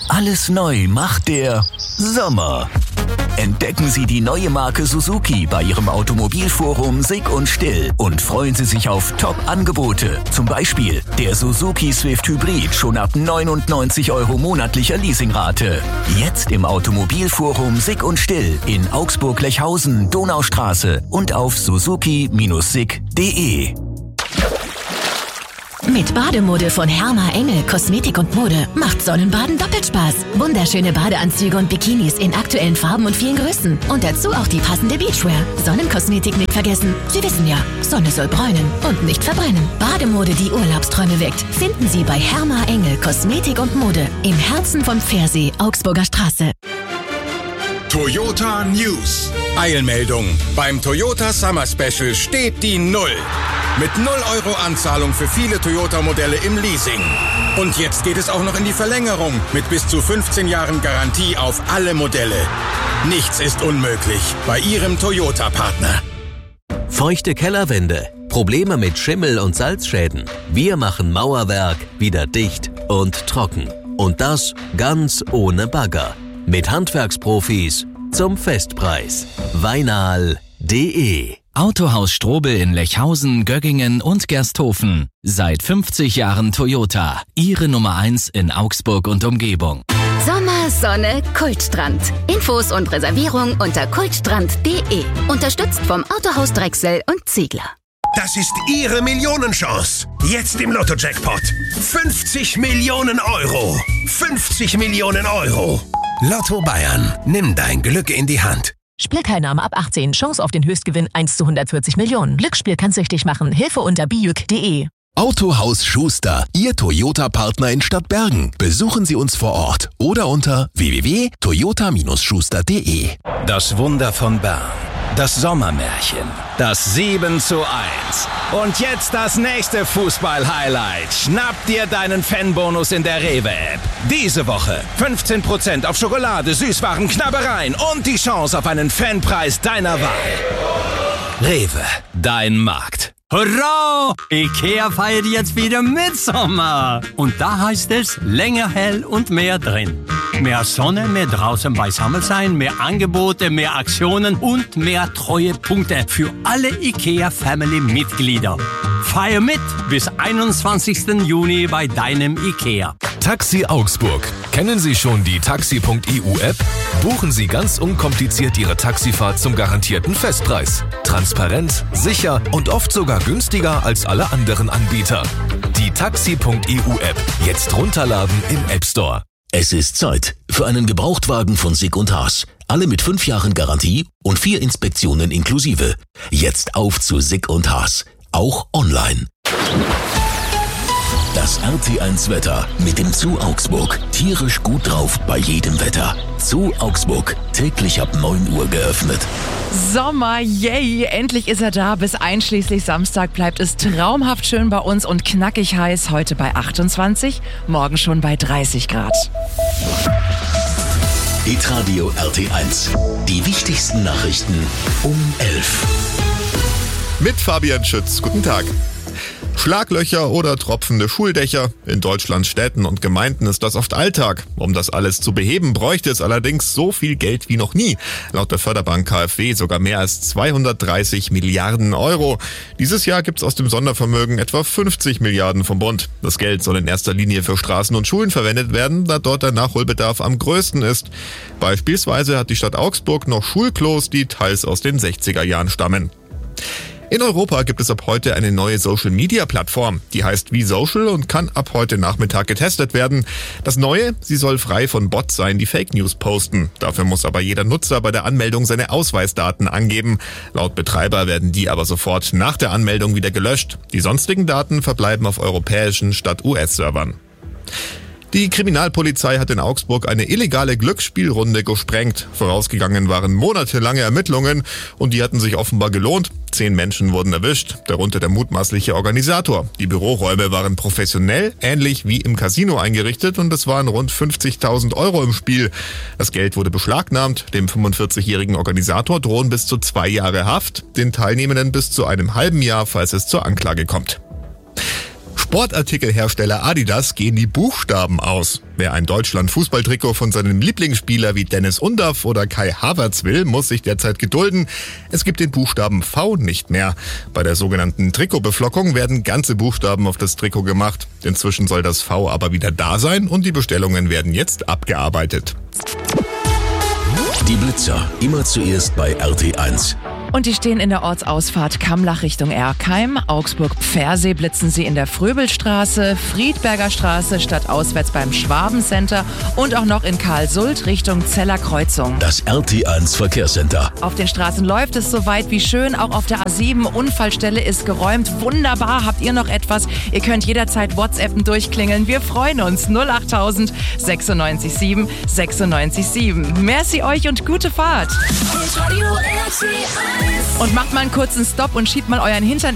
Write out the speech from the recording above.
Alles neu macht der Sommer. Entdecken Sie die neue Marke Suzuki bei Ihrem Automobilforum Sick und Still und freuen Sie sich auf Top-Angebote. Zum Beispiel der Suzuki Swift Hybrid schon ab 99 € monatlicher Leasingrate. Jetzt im Automobilforum Sick und Still in Augsburg-Lechhausen, Donaustraße und auf suzuki-sick.de. Mit Bademode von Herma Engel Kosmetik und Mode macht Sonnenbaden doppelt Spaß. Wunderschöne Badeanzüge und Bikinis in aktuellen Farben und vielen Größen. Und dazu auch die passende Beachwear. Sonnenkosmetik nicht vergessen. Sie wissen ja, Sonne soll bräunen und nicht verbrennen. Bademode, die Urlaubsträume weckt, finden Sie bei Herma Engel Kosmetik und Mode im Herzen von Pfersee, Augsburger Straße. Toyota News. Eilmeldung. Beim Toyota Summer Special steht die 0. Mit 0 € Anzahlung für viele Toyota-Modelle im Leasing. Und jetzt geht es auch noch in die Verlängerung mit bis zu 15 Jahren Garantie auf alle Modelle. Nichts ist unmöglich bei Ihrem Toyota-Partner. Feuchte Kellerwände, Probleme mit Schimmel und Salzschäden. Wir machen Mauerwerk wieder dicht und trocken. Und das ganz ohne Bagger. Mit Handwerksprofis zum Festpreis. Weinal.de. Autohaus Strobel in Lechhausen, Göggingen und Gersthofen. Seit 50 Jahren Toyota. Ihre Nummer 1 in Augsburg und Umgebung. Sommer, Sonne, Kultstrand. Infos und Reservierung unter kultstrand.de. Unterstützt vom Autohaus Drechsel und Ziegler. Das ist Ihre Millionenchance. Jetzt im Lotto-Jackpot. 50 Millionen €. 50 Millionen €. Lotto Bayern. Nimm dein Glück in die Hand. Spielteilnahme ab 18. Chance auf den Höchstgewinn 1 zu 140 Millionen. Glücksspiel kann süchtig machen. Hilfe unter bijuk.de. Autohaus Schuster, Ihr Toyota-Partner in Stadtbergen. Besuchen Sie uns vor Ort oder unter www.toyota-schuster.de. Das Wunder von Bern. Das Sommermärchen. Das 7:1. Und jetzt das nächste Fußball-Highlight. Schnapp dir deinen Fanbonus in der Rewe-App. Diese Woche 15% auf Schokolade, Süßwaren, Knabbereien und die Chance auf einen Fanpreis deiner Wahl. Rewe, dein Markt. Hurra! IKEA feiert jetzt wieder Mitsommer. Und da heißt es länger hell und mehr drin. Mehr Sonne, mehr draußen beisammen sein, mehr Angebote, mehr Aktionen und mehr Treuepunkte für alle IKEA-Family-Mitglieder. Feier mit bis 21. Juni bei deinem IKEA. Taxi Augsburg. Kennen Sie schon die Taxi.eu-App? Buchen Sie ganz unkompliziert Ihre Taxifahrt zum garantierten Festpreis. Transparent, sicher und oft sogar günstiger als alle anderen Anbieter. Die Taxi.eu-App. Jetzt runterladen im App Store. Es ist Zeit für einen Gebrauchtwagen von Sick und Haas. Alle mit 5 Jahren Garantie und 4 Inspektionen inklusive. Jetzt auf zu Sick und Haas. Auch online. Das RT1 Wetter mit dem Zoo Augsburg. Tierisch gut drauf bei jedem Wetter. Zoo Augsburg. Täglich ab 9 Uhr geöffnet. Sommer, yay! Endlich ist er da. Bis einschließlich Samstag bleibt es traumhaft schön bei uns und knackig heiß. Heute bei 28, morgen schon bei 30 Grad. Hitradio RT1. Die wichtigsten Nachrichten um 11. Mit Fabian Schütz. Guten Tag. Schlaglöcher oder tropfende Schuldächer. In Deutschlands Städten und Gemeinden ist das oft Alltag. Um das alles zu beheben, bräuchte es allerdings so viel Geld wie noch nie. Laut der Förderbank KfW sogar mehr als 230 Milliarden €. Dieses Jahr gibt's aus dem Sondervermögen etwa 50 Milliarden vom Bund. Das Geld soll in erster Linie für Straßen und Schulen verwendet werden, da dort der Nachholbedarf am größten ist. Beispielsweise hat die Stadt Augsburg noch Schulklos, die teils aus den 60er Jahren stammen. In Europa gibt es ab heute eine neue Social-Media-Plattform. Die heißt VSocial und kann ab heute Nachmittag getestet werden. Das Neue, sie soll frei von Bots sein, die Fake News posten. Dafür muss aber jeder Nutzer bei der Anmeldung seine Ausweisdaten angeben. Laut Betreiber werden die aber sofort nach der Anmeldung wieder gelöscht. Die sonstigen Daten verbleiben auf europäischen statt US-Servern. Die Kriminalpolizei hat in Augsburg eine illegale Glücksspielrunde gesprengt. Vorausgegangen waren monatelange Ermittlungen und die hatten sich offenbar gelohnt. 10 Menschen wurden erwischt, darunter der mutmaßliche Organisator. Die Büroräume waren professionell, ähnlich wie im Casino eingerichtet und es waren rund 50.000 € im Spiel. Das Geld wurde beschlagnahmt. Dem 45-jährigen Organisator drohen bis zu 2 Jahre Haft, den Teilnehmenden bis zu einem halben Jahr, falls es zur Anklage kommt. Sportartikelhersteller Adidas gehen die Buchstaben aus. Wer ein Deutschland-Fußballtrikot von seinem Lieblingsspieler wie Dennis Undaff oder Kai Havertz will, muss sich derzeit gedulden. Es gibt den Buchstaben V nicht mehr. Bei der sogenannten Trikotbeflockung werden ganze Buchstaben auf das Trikot gemacht. Inzwischen soll das V aber wieder da sein und die Bestellungen werden jetzt abgearbeitet. Die Blitzer, immer zuerst bei RT1. Und die stehen in der Ortsausfahrt Kamlach Richtung Erkheim. Augsburg-Pfersee blitzen sie in der Fröbelstraße, Friedberger Straße statt auswärts beim Schwabencenter und auch noch in Karlsult Richtung Zeller Kreuzung. Das RT1 Verkehrscenter. Auf den Straßen läuft es soweit wie schön. Auch auf der A7 Unfallstelle ist geräumt. Wunderbar. Habt ihr noch etwas? Ihr könnt jederzeit WhatsAppen durchklingeln. Wir freuen uns. 08000 96 7 96 7. Merci euch und gute Fahrt. Und macht mal einen kurzen Stopp und schiebt mal euren Hintern